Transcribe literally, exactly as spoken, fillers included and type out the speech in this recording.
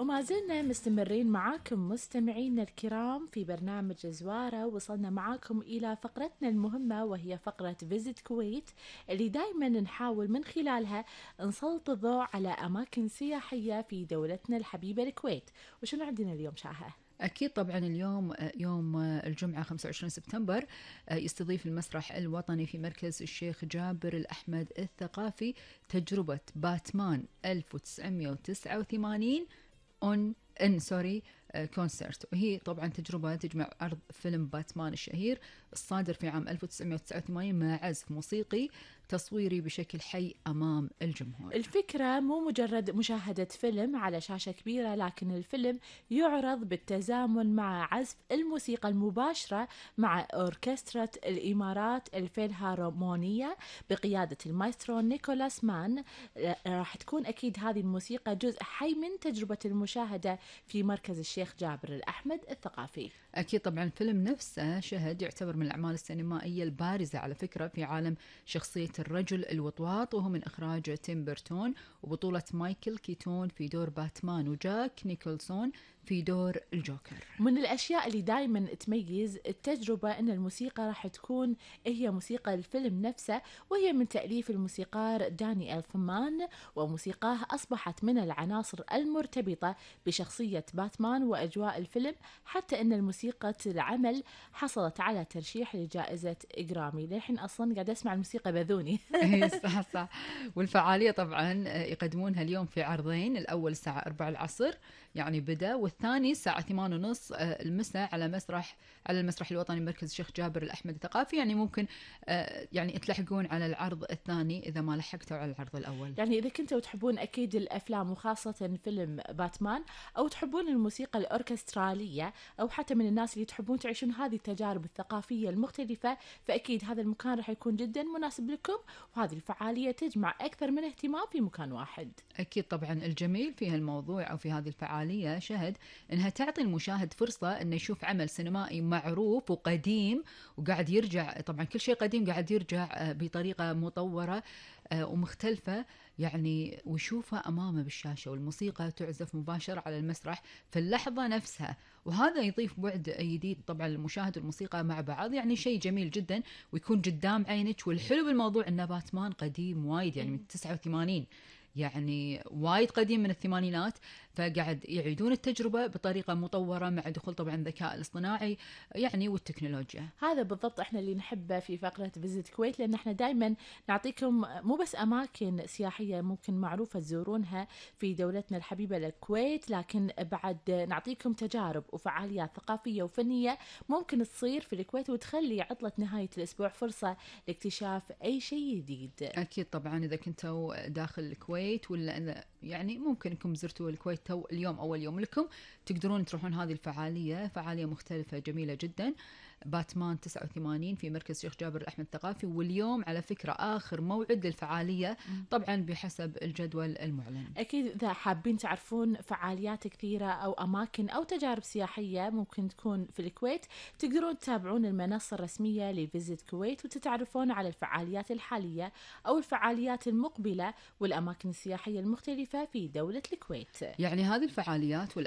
وما زلنا مستمرين معاكم مستمعينا الكرام في برنامج زوارة. وصلنا معاكم إلى فقرتنا المهمة وهي فقرة فيزيت كويت، اللي دايما نحاول من خلالها نسلط الضوء على أماكن سياحية في دولتنا الحبيبة الكويت. وشنو عندنا اليوم شاهة؟ أكيد طبعا اليوم يوم الجمعة خمسة وعشرين سبتمبر يستضيف المسرح الوطني في مركز الشيخ جابر الأحمد الثقافي تجربة باتمان ألف وتسعمئة وتسعة وثمانين اون ان سوري كونسرت. وهي طبعا تجربة تجمع عرض فيلم باتمان الشهير الصادر في عام ألف وتسعمئة وتسعة وثمانين مع عزف موسيقي تصويري بشكل حي أمام الجمهور. الفكرة مو مجرد مشاهدة فيلم على شاشة كبيرة، لكن الفيلم يعرض بالتزامن مع عزف الموسيقى المباشرة مع أوركسترا الإمارات الفيلهارمونية بقيادة المايسترو نيكولاس مان. راح تكون أكيد هذه الموسيقى جزء حي من تجربة المشاهدة في مركز الشيخ جابر الأحمد الثقافي. أكيد طبعا الفيلم نفسه شهد يعتبر من الأعمال السينمائية البارزة على فكرة في عالم شخصية الرجل الوطواط، وهو من إخراج تيم بيرتون وبطولة مايكل كيتون في دور باتمان وجاك نيكولسون في دور الجوكر. من الأشياء اللي دايما تميز التجربة أن الموسيقى راح تكون هي موسيقى الفيلم نفسه، وهي من تأليف الموسيقار داني إلفمان، وموسيقاه أصبحت من العناصر المرتبطة بشخصية باتمان وأجواء الفيلم، حتى أن الموسيقى العمل حصلت على ترشيح لجائزة إجرامي. للحين أصلا قاعد أسمع الموسيقى بذوني. صح صح. والفعالية طبعا يقدمونها اليوم في عرضين، الأول الساعة أربعة العصر يعني بدأ، والثاني الساعة ثمانية ونص المساء على مسرح على المسرح الوطني مركز الشيخ جابر الأحمد الثقافي. يعني ممكن يعني تلحقون على العرض الثاني إذا ما لحقتوا على العرض الأول. يعني إذا كنتوا تحبون أكيد الأفلام وخاصة فيلم باتمان، أو تحبون الموسيقى الأوركسترالية، أو حتى من الناس اللي تحبون تعيشون هذه التجارب الثقافية المختلفة، فأكيد هذا المكان راح يكون جدا مناسب لكم. وهذه الفعالية تجمع أكثر من اهتمام في مكان واحد. أكيد طبعا الجميل في هالموضوع أو في هذه الفعالية شهد أنها تعطي المشاهد فرصة أنه يشوف عمل سينمائي معروف وقديم وقاعد يرجع، طبعا كل شيء قديم قاعد يرجع بطريقة مطورة ومختلفة يعني، ويشوفها أمامه بالشاشة، والموسيقى تعزف مباشرة على المسرح في اللحظة نفسها. وهذا يضيف بعد جديد طبعا للمشاهد والموسيقى مع بعض، يعني شيء جميل جدا ويكون قدام عينك. والحلو بالموضوع أن باتمان قديم وايد، يعني من تسعة وثمانين، يعني وايد قديم من الثمانينات، فقاعد يعيدون التجربة بطريقة مطورة مع دخول طبعا الذكاء الاصطناعي يعني والتكنولوجيا. هذا بالضبط احنا اللي نحبه في فقرة فيزيت كويت، لأن احنا دايما نعطيكم مو بس أماكن سياحية ممكن معروفة تزورونها في دولتنا الحبيبة الكويت، لكن بعد نعطيكم تجارب وفعاليات ثقافية وفنية ممكن تصير في الكويت وتخلي عطلة نهاية الأسبوع فرصة لاكتشاف أي شيء جديد. أكيد طبعا إذا كنتوا داخل الكويت ولا يعني ممكن انكم زرتوا الكويت تو اليوم اول يوم لكم، تقدرون تروحون هذه الفعاليه، فعاليه مختلفه جميله جدا. باتمان تسعة وثمانين في مركز الشيخ جابر الأحمد الثقافي. واليوم على فكرة آخر موعد للفعالية طبعا بحسب الجدول المعلن. أكيد إذا حابين تعرفون فعاليات كثيرة أو أماكن أو تجارب سياحية ممكن تكون في الكويت، تقدرون تتابعون المنصة الرسمية لفيزيت كويت وتتعرفون على الفعاليات الحالية أو الفعاليات المقبلة والأماكن السياحية المختلفة في دولة الكويت. يعني هذه الفعاليات